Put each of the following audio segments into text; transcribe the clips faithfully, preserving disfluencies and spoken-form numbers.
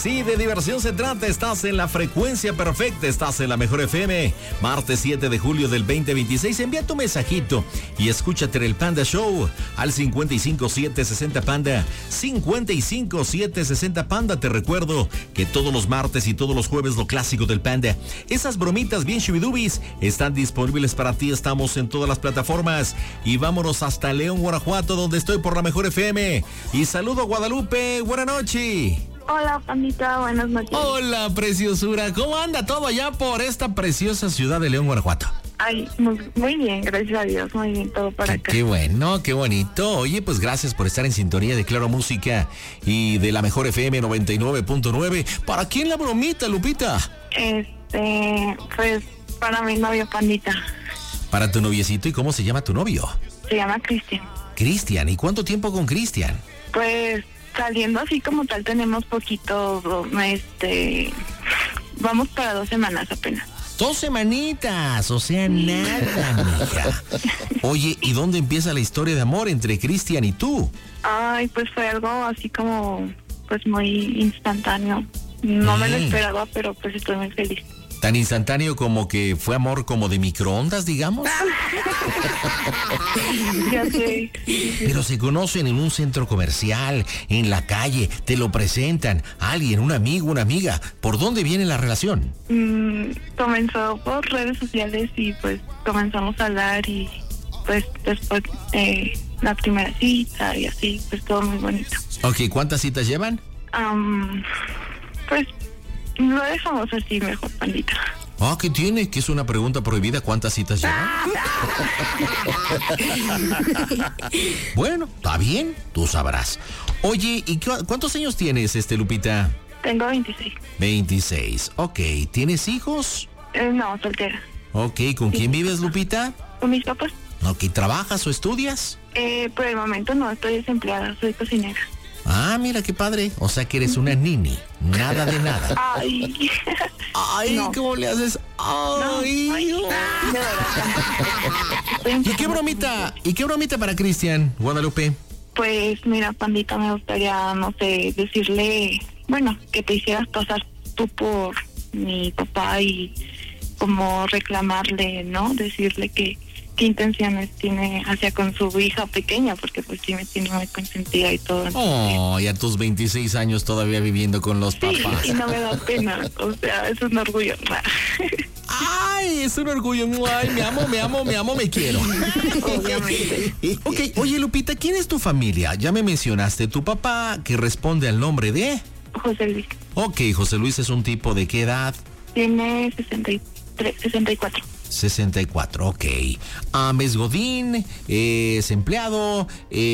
Sí, de diversión se trata. Estás en la frecuencia perfecta. Estás en la mejor F M. Martes siete de julio del veinte veintiséis. Envía tu mensajito y escúchate en el Panda Show al cincuenta y cinco siete sesenta Panda. cincuenta y cinco siete sesenta Panda. Te recuerdo que todos los martes y todos los jueves lo clásico del Panda. Esas bromitas bien shubidubis están disponibles para ti. Estamos en todas las plataformas. Y vámonos hasta León, Guanajuato, donde estoy por la mejor F M. Y saludo a Guadalupe. Buenas noches. Hola, Pandita, buenas noches. Hola, preciosura. ¿Cómo anda todo allá por esta preciosa ciudad de León, Guanajuato? Ay, muy, muy bien, gracias a Dios, muy bien todo para acá. Qué bueno, qué bonito. Oye, pues gracias por estar en sintonía de Claro Música y de la mejor F M noventa y nueve punto nueve. ¿Para quién la bromita, Lupita? Este, pues, para mi novio, Pandita. Para tu noviecito. ¿Y cómo se llama tu novio? Se llama Cristian. Cristian. ¿Y cuánto tiempo con Cristian? Pues, saliendo así como tal, tenemos poquito, este, vamos para dos semanas apenas. Dos semanitas, o sea, nada, mija. Oye, ¿y dónde empieza la historia de amor entre Cristian y tú? Ay, pues fue algo así como, pues muy instantáneo. No mm. me lo esperaba, pero pues estoy muy feliz. Tan instantáneo como que fue amor como de microondas, digamos. Ya sé. Pero se conocen en un centro comercial, en la calle, te lo presentan, alguien, un amigo, una amiga. ¿Por dónde viene la relación? Mm, comenzó por redes sociales y pues comenzamos a hablar y pues después eh, la primera cita y así, pues todo muy bonito. Ok, ¿cuántas citas llevan? Um, pues lo dejamos así mejor, Pandita. Ah, ¿qué tiene? ¿Que es una pregunta prohibida? ¿Cuántas citas llevan? Bueno, está bien, tú sabrás. Oye, ¿y cu- cuántos años tienes, este Lupita? Tengo veintiséis. veintiséis, ok. ¿Tienes hijos? Eh, no, soltera. Ok, ¿con quién vives, Lupita? ¿Con mis papás? Ok, ¿trabajas o estudias? Eh, por el momento no, estoy desempleada, soy cocinera. Ah, mira qué padre. O sea que eres una nini. Nada de nada. Ay. Ay, no. ¿Cómo le haces? Ay. No, ay, no. ¿Y qué bromita? ¿Y qué bromita para Cristian, Guadalupe? Pues mira, Pandita, me gustaría, no sé, decirle, bueno, que te hicieras pasar tú por mi papá y como reclamarle, ¿no? Decirle que qué intenciones tiene hacia con su hija pequeña, porque pues sí me tiene muy consentida y todo. Oh, y a tus veintiséis años todavía viviendo con los papás. Sí, y no me da pena, o sea, es un orgullo. Ay, es un orgullo. Ay, me amo, me amo, me amo, me quiero. Obviamente. Ok, oye Lupita, ¿quién es tu familia? Ya me mencionaste tu papá, que responde al nombre de... José Luis. Ok, José Luis es un tipo de qué edad? Tiene sesenta y tres, sesenta y cuatro. sesenta y cuatro, ok. Um, es godín, es empleado,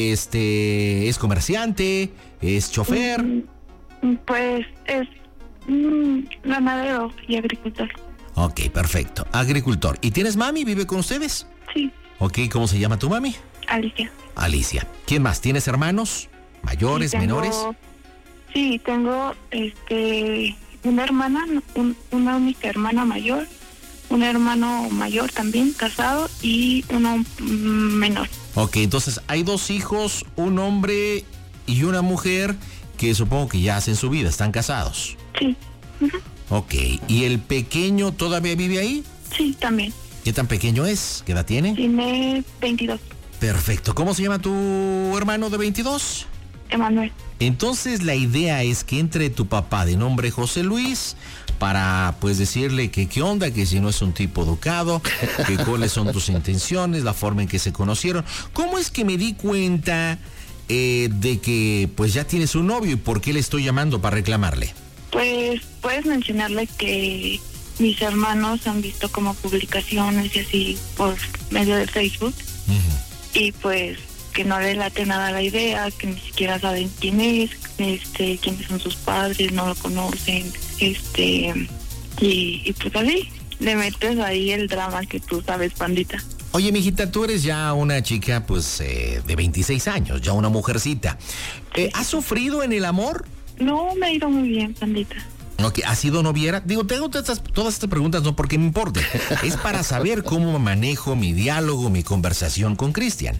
este, es comerciante, es chofer. Mm, pues es mm, ganadero y agricultor. Ok, perfecto. Agricultor. ¿Y tienes mami? ¿Vive con ustedes? Sí. Ok, ¿cómo se llama tu mami? Alicia. Alicia. ¿Quién más? ¿Tienes hermanos? ¿Mayores, sí, tengo, menores? Sí, tengo este una hermana, un, una única hermana mayor, un hermano mayor también, casado, y uno menor. Ok, entonces hay dos hijos, un hombre y una mujer que supongo que ya hacen su vida, están casados. Sí. Uh-huh. Ok, ¿y el pequeño todavía vive ahí? Sí, también. ¿Qué tan pequeño es? ¿Qué edad tiene? Tiene veintidós. Perfecto. ¿Cómo se llama tu hermano de veintidós? Emanuel. Entonces la idea es que entre tu papá de nombre José Luis para pues decirle que qué onda, que si no es un tipo educado, que cuáles son tus intenciones, la forma en que se conocieron. ¿Cómo es que me di cuenta eh, de que pues ya tienes un novio y por qué le estoy llamando para reclamarle? Pues puedes mencionarle que mis hermanos han visto como publicaciones y así por medio de Facebook. Uh-huh. Y pues que no le late nada la idea, que ni siquiera saben quién es, este, quiénes son sus padres, no lo conocen, este, y, y pues así, le metes ahí el drama que tú sabes, Pandita. Oye, mijita, tú eres ya una chica, pues, eh, de veintiséis años, ya una mujercita. Eh, ¿Has sufrido en el amor? No, me ha ido muy bien, Pandita. Ok, ¿has sido noviera? Digo, tengo todas estas, todas estas preguntas no porque me importe, es para saber cómo manejo mi diálogo, mi conversación con Cristian.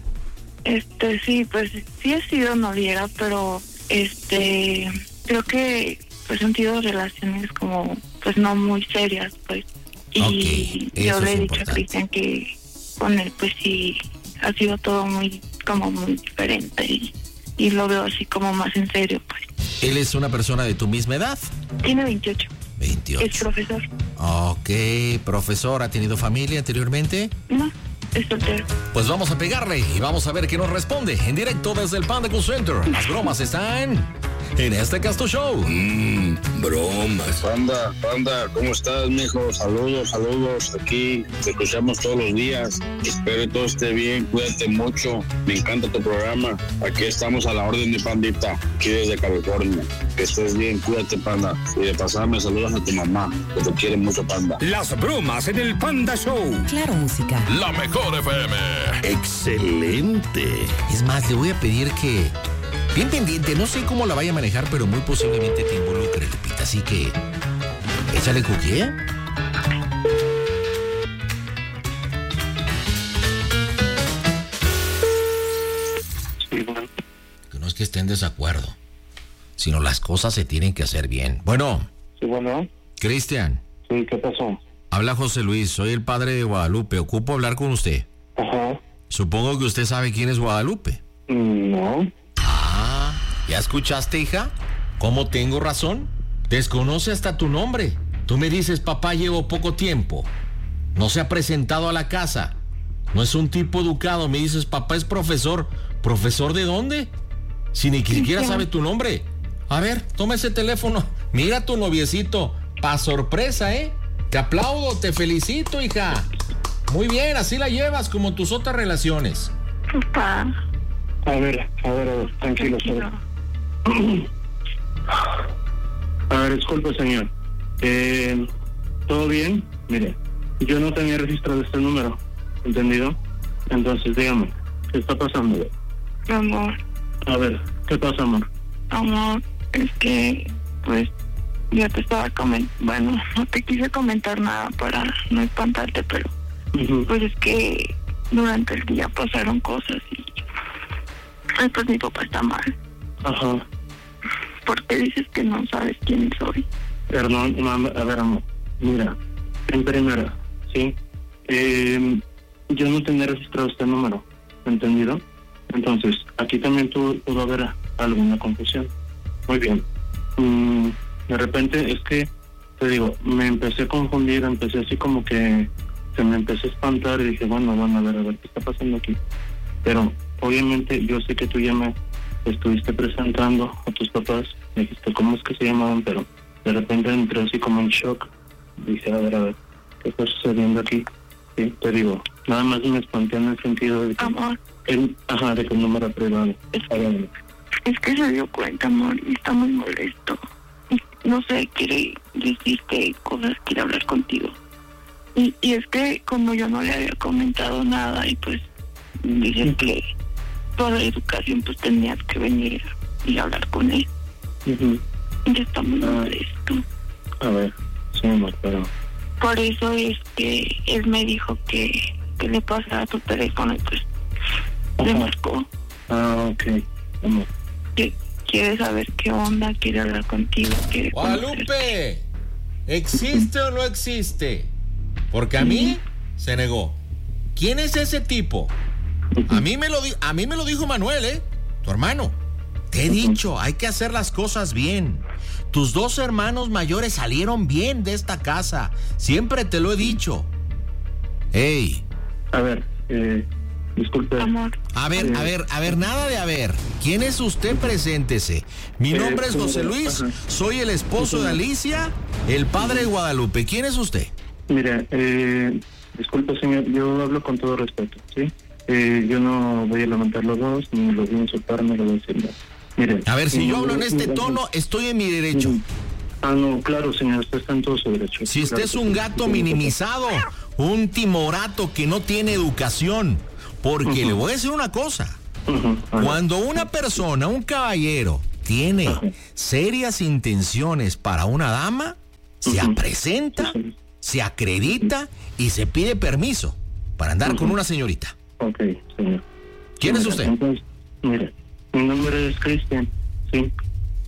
Este, sí, pues sí he sido noviera, pero este, creo que pues han sido relaciones como, pues no muy serias, pues. Y okay, yo le he es dicho importante. a Cristian que con él, pues sí, ha sido todo muy, como muy diferente y, y lo veo así como más en serio, pues. ¿Él es una persona de tu misma edad? Tiene veintiocho. veintiocho. Es profesor. Ok, profesor, ¿ha tenido familia anteriormente? No, es soltero. Pues vamos a pegarle y vamos a ver qué nos responde en directo desde el Panda Cool Center. Las bromas están en este Casto Show. Mmm, bromas. Panda, Panda, ¿cómo estás, mijo? Saludos, saludos. Aquí te escuchamos todos los días. Espero que todo esté bien. Cuídate mucho. Me encanta tu programa. Aquí estamos a la orden, mi pandita. Aquí desde California. Que estés bien. Cuídate, Panda. Y de pasada me saludas a tu mamá, que te quiere mucho, Panda. Las bromas en el Panda Show. Claro, música. La mejor F M. Excelente. Es más, le voy a pedir que... Bien pendiente, no sé cómo la vaya a manejar, pero muy posiblemente te involucre, Lupita. Así que... échale cookie, ¿eh? Sí, bueno. Que no es que esté en desacuerdo, sino las cosas se tienen que hacer bien. Bueno, Sí, bueno. Cristian, Sí, ¿qué pasó? habla José Luis, soy el padre de Guadalupe. Ocupo hablar con usted. Ajá. Supongo que usted sabe quién es Guadalupe. No. Ah, ¿ya escuchaste, hija? ¿Cómo tengo razón? Desconoce hasta tu nombre. Tú me dices, papá, llevo poco tiempo. No se ha presentado a la casa. No es un tipo educado. Me dices, papá es profesor. ¿Profesor de dónde? Si ni siquiera sabe tu nombre. A ver, toma ese teléfono. Mira a tu noviecito. Pa' sorpresa, ¿eh? Te aplaudo, te felicito, hija. Muy bien, así la llevas como tus otras relaciones. Papá, A ver, a ver, a ver, tranquilo, tranquilo. A ver, disculpe, señor. Eh, ¿Todo bien? Mire, yo no tenía registrado este número, ¿entendido? Entonces, dígame, ¿qué está pasando? Amor, A ver, ¿qué pasa, amor? amor, es que, pues, yo te estaba comentando, bueno, no te quise comentar nada para no espantarte, pero, Ujú. pues es que durante el día pasaron cosas y, ay, pues mi papá está mal. Ajá. ¿Por qué dices que no sabes quién soy? Perdón, mamá, a ver, amor, mira, en primera, ¿sí? Eh, yo no tenía registrado este número, ¿entendido? Entonces, aquí también tu- pudo haber alguna confusión. Muy bien. Mm, de repente, es que, te digo, me empecé a confundir, empecé así como que se me empecé a espantar y dije, bueno, bueno, a ver, a ver, ¿qué está pasando aquí? Pero, obviamente, yo sé que tú ya me estuviste presentando a tus papás, me dijiste cómo es que se llamaban, pero de repente entré así como en shock. Dije, a ver, a ver, ¿qué está sucediendo aquí? Sí, te digo, nada más me espanté en el sentido de que... Amor, El, ajá, de que el número privado. es A ver, que, es que se dio cuenta, amor, y está muy molesto. Y no sé, quiere decirte cosas, quiere hablar contigo. Y, y es que como yo no le había comentado nada y pues dice que toda educación pues tenías que venir y hablar con él. ujú. Y está muy Ah. molesto. A ver, sí, amor, pero... Por eso es que él me dijo que, que le pasara tu teléfono y pues le Ajá. marcó. Ah, ok, amor. Que quiere saber qué onda, quiere hablar contigo, quiere conocerte. Guadalupe, ¿existe o no existe? Porque a mí se negó. ¿Quién es ese tipo? A mí me lo di- a mí me lo dijo Manuel, ¿eh? Tu hermano. Te he dicho, hay que hacer las cosas bien. Tus dos hermanos mayores salieron bien de esta casa. Siempre te lo he dicho. Ey, A ver, eh, disculpe. Amor, a ver, a ver, a ver, nada de a ver. ¿Quién es usted? Preséntese. Mi Eh, nombre es José Luis, ajá. soy el esposo de Alicia, el padre de Guadalupe. ¿Quién es usted? Mire, eh, disculpe, señor, yo hablo con todo respeto, ¿sí? Eh, yo no voy a levantar los dos, ni los voy a insultar, ni lo voy a decir nada. Mire. A ver, si yo hablo en este Mire, tono, estoy en mi derecho. Ah, no, claro, señor, usted está en todo su derecho. Si usted Claro es que un sí. gato minimizado, un timorato que no tiene educación, porque le voy a decir una cosa. Ujú, ajá. Cuando una persona, un caballero, tiene Ajá. serias intenciones para una dama, se Ujú. presenta, Sí, sí. se acredita y se pide permiso para andar con Ujú. una señorita. Ok, señor. ¿Quién es Mira, usted? Entonces, mire, mi nombre es Cristian, sí.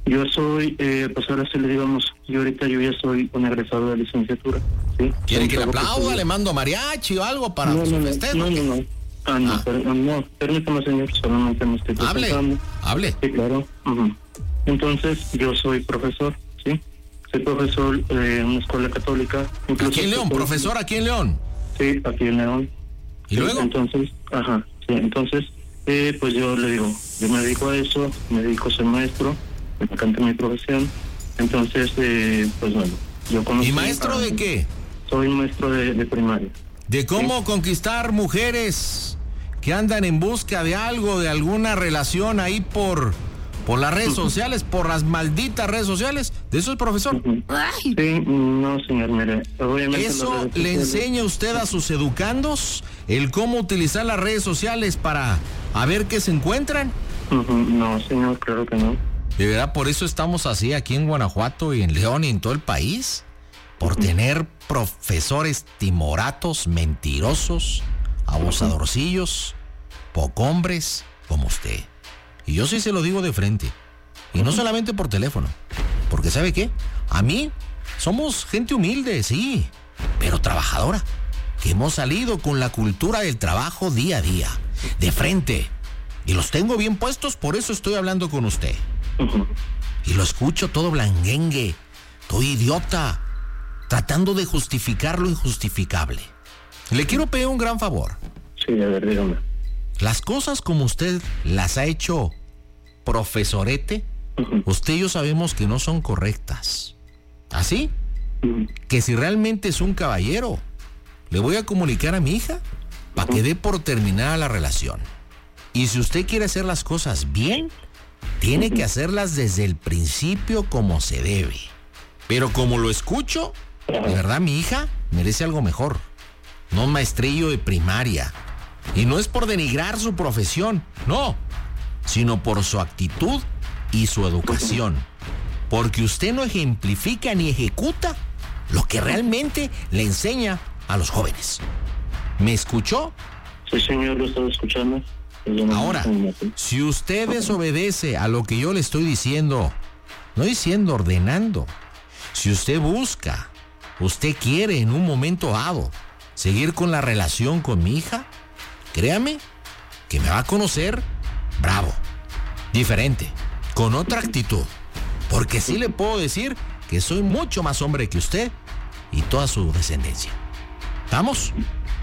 Yo soy, eh, pues ahora sí le digamos, yo ahorita yo ya soy un egresado de licenciatura, ¿sí? ¿Quiere que le Entonces, aplauda? ¿Le mando mariachi o algo para no, su no, festejo? no, no, no. Ah, no, Ah. per- no, permítame, señor, solamente me estoy Hable, presentando. hable. Sí, claro. Ujú. Entonces, yo soy profesor, ¿sí? Soy profesor eh, en una escuela católica. ¿Aquí en León? ¿Profesor aquí en León? Sí, aquí en León. ¿Y Sí, luego? Entonces, ajá, sí, entonces, eh, pues yo le digo, yo me dedico a eso, me dedico a ser maestro, me encanta mi profesión. Entonces, eh, pues bueno, yo conocí... ¿Y maestro a- de qué? Soy maestro de, de primaria. De cómo conquistar mujeres que andan en busca de algo, de alguna relación ahí por, por las redes sociales, por las malditas redes sociales. ¿De eso es profesor? Ujú. Ay. Sí, no, señor, mire, obviamente... las ¿Eso redes le sociales- enseña usted a sus educandos el cómo utilizar las redes sociales para a ver qué se encuentran? Ujú, no, señor, claro que no. De verdad, por eso estamos así aquí en Guanajuato y en León y en todo el país. Por tener profesores timoratos, mentirosos, abusadorcillos, pocombres como usted. Y yo sí se lo digo de frente. Y no solamente por teléfono. Porque ¿sabe qué? A mí somos gente humilde, sí, pero trabajadora. Que hemos salido con la cultura del trabajo día a día, de frente. Y los tengo bien puestos, por eso estoy hablando con usted. Ujú. Y lo escucho todo blandengue, todo idiota, tratando de justificar lo injustificable. Le quiero pedir un gran favor. Sí, a ver, dígame. Las cosas como usted las ha hecho profesorete, Ujú, usted y yo sabemos que no son correctas. ¿Así? ujú. Que si realmente es un caballero, le voy a comunicar a mi hija para que dé por terminada la relación. Y si usted quiere hacer las cosas bien, tiene que hacerlas desde el principio como se debe. Pero como lo escucho, de verdad mi hija merece algo mejor. No un maestrillo de primaria. Y no es por denigrar su profesión, no, sino por su actitud y su educación. Porque usted no ejemplifica ni ejecuta lo que realmente le enseña a los jóvenes. ¿Me escuchó? Sí, señor, lo estaba escuchando. Perdóname, Ahora, señor. si usted desobedece a lo que yo le estoy diciendo, no diciendo, ordenando, si usted busca, usted quiere en un momento dado seguir con la relación con mi hija, créame que me va a conocer bravo, diferente, con otra actitud, porque sí le puedo decir que soy mucho más hombre que usted y toda su descendencia. ¿Estamos?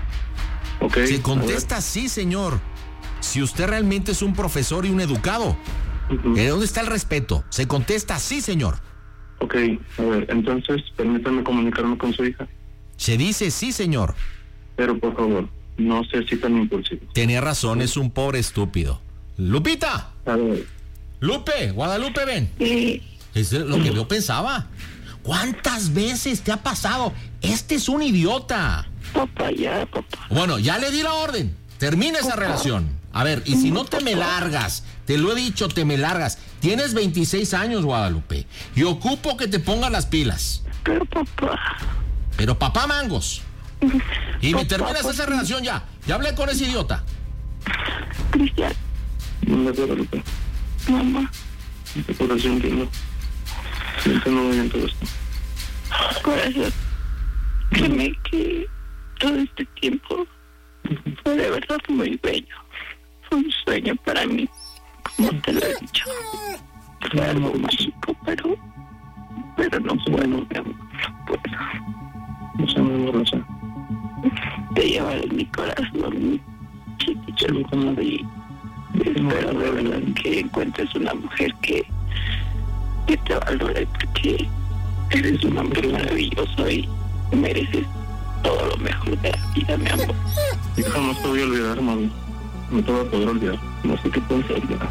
Ok, Si a contesta sí, señor, si usted realmente es un profesor y un educado, ver. Ujú. ¿de dónde está el respeto? Se contesta sí, señor. Ok, a ver, entonces, permítame comunicarme con su hija. Se dice sí, señor. Pero, por favor, no sea así tan impulsivo. Tenía razón, es un pobre estúpido. Lupita, A ver, Lupe, Guadalupe, ven. Sí, Es lo que yo pensaba. ¿Cuántas veces te ha pasado? Este es un idiota. papá, ya, papá. Bueno, ya le di la orden. Termina esa relación. A ver, y si no te me largas, te lo he dicho, te me largas. Tienes veintiséis años, Guadalupe, y ocupo que te pongas las pilas. Pero papá, Pero papá mangos. Y me Papá, terminas pues esa sí. relación ya. Ya hablé con ese idiota. Cristian, no me acuerdo, Lupe. mamá, Mi corazón entiendo. Siento no voy en todo esto. corazón, créeme que todo este tiempo fue de verdad muy bello. Fue un sueño para mí, como te lo he dicho. Fue algo mágico, pero, pero no puedo, mi amor, no puedo. No sé, mi amor, no sé. Te llevaré en mi corazón, mi chiquito hermoso, y espero de verdad que encuentres una mujer que, que te valore, porque eres un hombre maravilloso y mereces todo lo mejor de la vida, mi amor. Y jamás te voy a olvidar, mami. No te voy a poder olvidar. No sé qué pensar ya.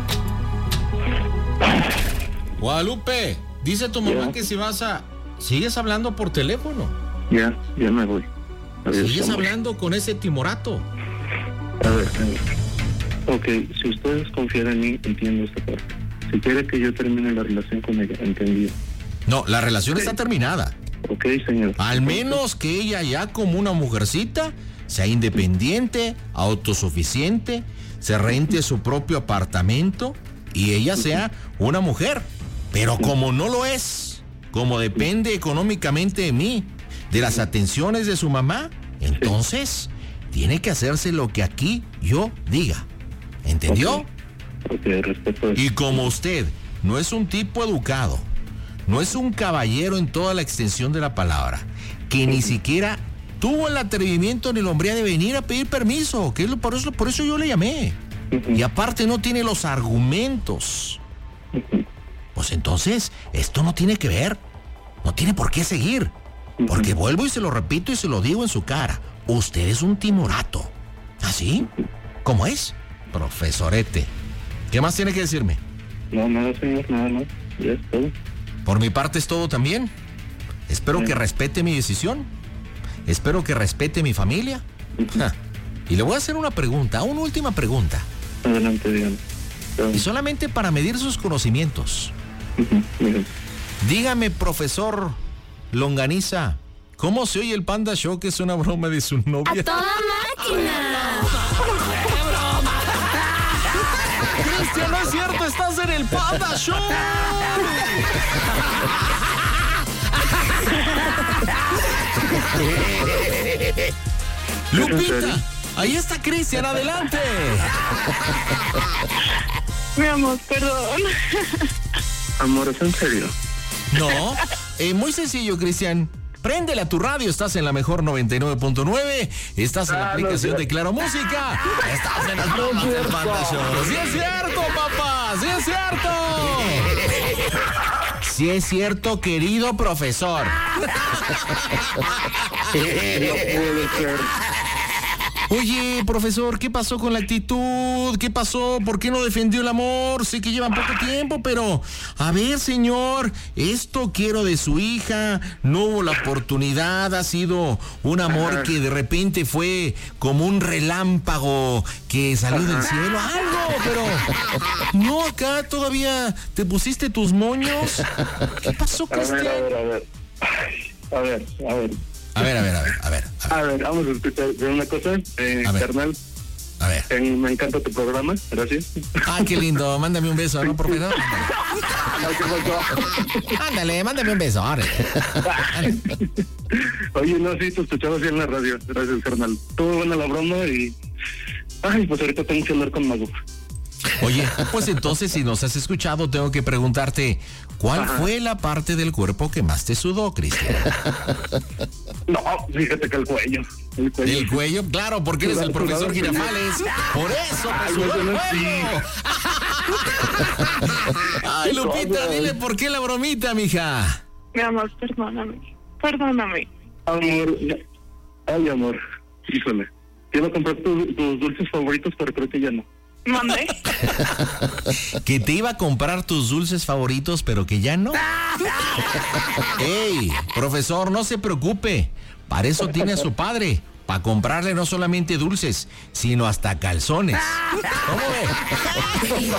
Guadalupe, dice tu mamá Ya. que si vas a... ¿Sigues hablando por teléfono? Ya, ya me voy. Adiós, ¿Sigues amor. hablando con ese timorato? A ver, a ver. Ok, si ustedes confían en mí, entiendo esta parte. Si quiere que yo termine la relación con ella, entendido. No, la relación está terminada. Ok, señor. Al menos que ella ya como una mujercita sea independiente, autosuficiente, se rente su propio apartamento y ella sea una mujer Pero como no lo es, como depende económicamente de mí, de las atenciones de su mamá, entonces tiene que hacerse lo que aquí yo diga. ¿Entendió? Ok, respeto eso. Y como usted no es un tipo educado, no es un caballero en toda la extensión de la palabra, que ni siquiera tuvo el atrevimiento ni la hombría de venir a pedir permiso, que es lo, por eso, por eso yo le llamé. Y aparte no tiene los argumentos. Pues entonces, esto no tiene que ver, no tiene por qué seguir. Porque vuelvo y se lo repito y se lo digo en su cara. Usted es un timorato. ¿Así? ¿Cómo es? Profesorete. ¿Qué más tiene que decirme? No, nada, señor, nada, no. Ya es todo. Por mi parte es todo también. Espero que respete mi decisión. Espero que respete mi familia. Ja. Y le voy a hacer una pregunta, una última pregunta. Adelante, dígame. Y solamente para medir sus conocimientos. Dígame. Dígame, profesor Longaniza, ¿cómo se oye el Panda Show, que es una broma de su novia? ¡A toda máquina! ¡Qué broma! Cristian, no es cierto, estás en el Panda Show. Lupita, ahí está Cristian, adelante. Mi amor, perdón. Amor, ¿es en serio? No, eh, muy sencillo, Cristian. Préndele a tu radio, estás en la mejor noventa y nueve punto nueve, estás en la Ah, aplicación no, de Claro Música, estás en las bromas del Panda Show. ¡Sí es cierto, papá! ¡Sí es cierto! ¡Sí es cierto, querido profesor! No puede ser. Oye, profesor, ¿qué pasó con la actitud? ¿Qué pasó? ¿Por qué no defendió el amor? Sé que llevan poco tiempo, pero... A ver, señor, esto quiero de su hija. No hubo la oportunidad, ha sido un amor que de repente fue como un relámpago que salió del cielo. Algo, pero... No, acá todavía te pusiste tus moños. ¿Qué pasó, A ver, Cristian? a ver, a ver. Ay, a ver, a ver. A ver, a ver, a ver, a ver. A ver, A ver, vamos a escuchar de una cosa, eh, A ver. carnal. a ver. eh, me encanta tu programa, gracias. Ah, qué lindo. Mándame un beso, ¿no, profesor? Ay, ¿qué pasó? Ándale, mándame un beso. Órale. Oye, no, sí, te escuchaba así en la radio. Gracias, carnal. Todo buena la broma y... Ay, pues ahorita tengo que hablar con Mago. Oye, pues entonces si nos has escuchado, tengo que preguntarte, ¿cuál Ajá. fue la parte del cuerpo que más te sudó, Cristian? No, fíjate que el cuello. El cuello. ¿El cuello? Claro, porque eres el profesor Girafales. Por eso te Ay, sudó el yo no cuello. Ay, Lupita, dile por qué la bromita, mija. Mi amor, perdóname. Perdóname. Amor, ya- ay, amor. Híjole. Quiero comprar tu- tus dulces favoritos, pero creo que ya no. ¿Mandé? Que te iba a comprar tus dulces favoritos, pero que ya no. Ey, profesor, no se preocupe. Para eso tiene a su padre. Para comprarle no solamente dulces, sino hasta calzones. ¿Cómo ve?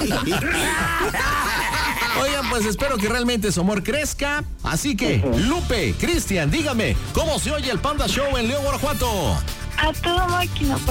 Oigan, pues espero que realmente su amor crezca. Así que, Lupe, Cristian, dígame, ¿cómo se oye el Panda Show en León, Guanajuato? A toda máquina.